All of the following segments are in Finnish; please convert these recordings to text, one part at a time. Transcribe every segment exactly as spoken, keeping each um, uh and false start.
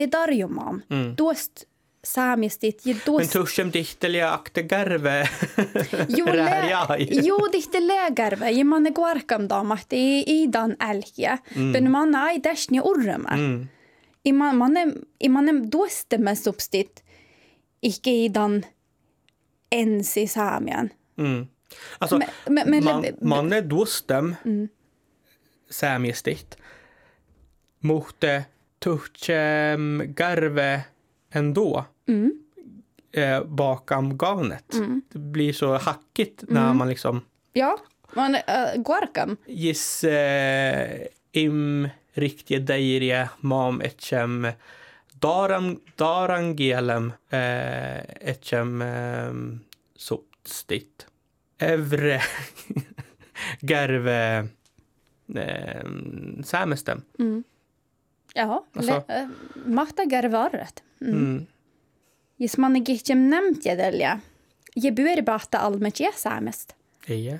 tarjomaan. Mm. Tuosta saamistit. Men tuossem tihteliä akte garve rääjai. Joo, tihteliä garve. Ja man är kuarkam daamahti i idan älkiä. Men man är i täsni urrema. I man man är i man är duostemme substit. Ikke idan ensi saamian. Mm. Alltså men, men, men, man, man är duostem mm. saamistit. Mohte tuhtsem garve ändå. Mm. Eh, bakom garnet. Mm. Det blir så hackigt när mm. man liksom... Ja, man äh, guarkam. Gis eh, im riktiga dejrie mam etchem daran darangelem eh, etchem eh, sopstit. Evre garve eh, samestem. Mm. Ja, alltså, le, äh, mahta garvaret. Mm. Mm. Jos man är inte nämnt jädelja. Jag bör bara allmänt ge samest. Ja.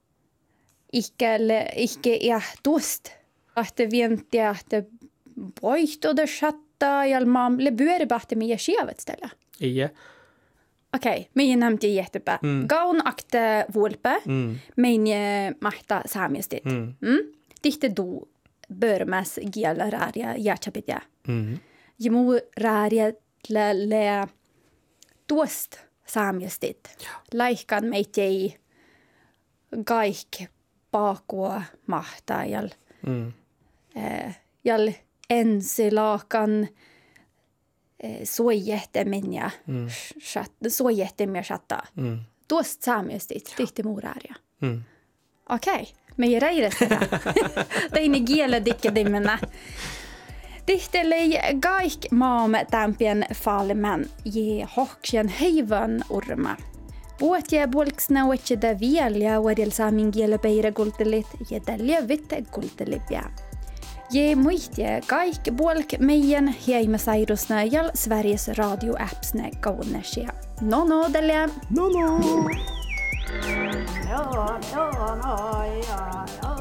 Icke icke är dost. Att det väntar att det bojt och det chatta i all mam. Le bör bara med ge skevet ställa. Ja. Okej, okay, men jag nämnde jättebra. Mm. Gaun akte volpe. Mm. Men jag mahta samestit. Mm. Mm. Dikte do börmas gela raria jätchapitja. Mm. Jemu raria le le tuost saamiestit. Ja. Laikkan meitei gaik pakua mahtaa jal. Mm. Eh, jal ensi laakan eh, suojehte minja. Mm. Suojehte minja shatta. Mm. Tuost saamiestit. Tihti muuraria. Mm. Okei. Okay. Me ei reidessä. Teini kielä dikkedimmena. Tihteli gaik maamme tämpien falmen je hoksien heivan urma. Vuotje bulksna uetsida vielä uudel saamin kielä peire kultelit je tälle vitte kultelipja. Je muistje gaik bulk meidän heimasairusna jal Sveriges radio-appsne kaunesia. No no tälle. No no. Ja, ja, ja, ja, ja.